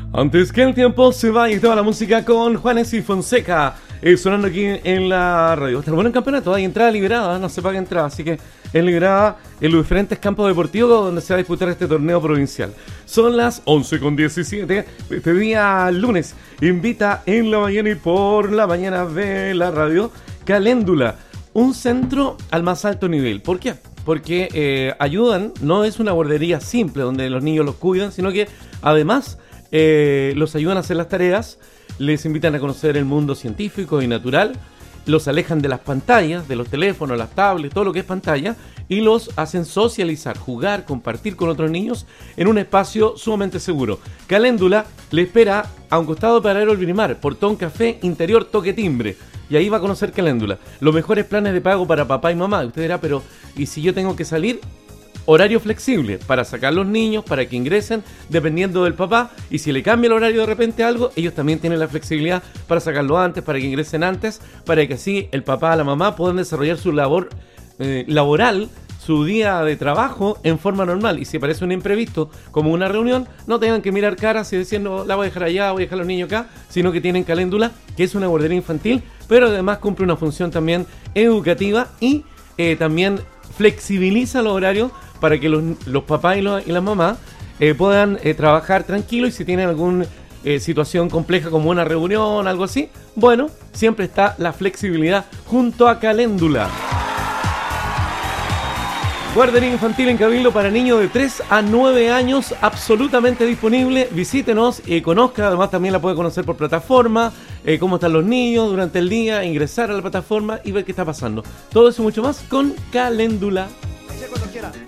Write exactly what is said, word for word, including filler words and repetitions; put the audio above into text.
Antes que el tiempo se vaya y toda la música con Juanes y Fonseca, eh, sonando aquí en la radio. Está bueno el campeonato, hay entrada liberada, no se paga entrada, así que es liberada en los diferentes campos deportivos donde se va a disputar este torneo provincial. Son las once con diecisiete, este día lunes. Invita en la mañana y por la mañana de la radio Caléndula, un centro al más alto nivel. ¿Por qué? Porque eh, ayudan, no es una guardería simple donde los niños los cuidan, sino que además eh, los ayudan a hacer las tareas, les invitan a conocer el mundo científico y natural, los alejan de las pantallas, de los teléfonos, las tablets, todo lo que es pantalla, y los hacen socializar, jugar, compartir con otros niños en un espacio sumamente seguro. Caléndula le espera a un costado de Paradero El Virimar, Portón Café, Interior Toque Timbre. Y ahí va a conocer Caléndula. Los mejores planes de pago para papá y mamá. Usted dirá, pero ¿y si yo tengo que salir? Horario flexible para sacar los niños, para que ingresen, dependiendo del papá. Y si le cambia el horario de repente algo, ellos también tienen la flexibilidad para sacarlo antes, para que ingresen antes, para que así el papá y la mamá puedan desarrollar su labor eh, laboral, su día de trabajo en forma normal. Y si aparece un imprevisto, como una reunión, no tengan que mirar caras y decir, no, la voy a dejar allá, voy a dejar a los niños acá, sino que tienen Caléndula, que es una guardería infantil, pero además cumple una función también educativa y eh, también flexibiliza los horarios para que los, los papás y, los, y las mamás eh, puedan eh, trabajar tranquilos, y si tienen alguna eh, situación compleja como una reunión, algo así, bueno, siempre está la flexibilidad junto a Caléndula. Guardería infantil en Cabildo para niños de tres a nueve años, absolutamente disponible. Visítenos y conozca, además también la puede conocer por plataforma, eh, cómo están los niños durante el día, ingresar a la plataforma y ver qué está pasando. Todo eso y mucho más con Caléndula.